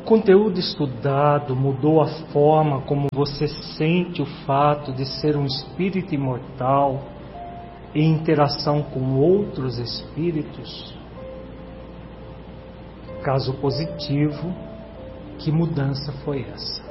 O conteúdo estudado mudou a forma como você sente o fato de ser um espírito imortal em interação com outros espíritos? Caso positivo, que mudança foi essa?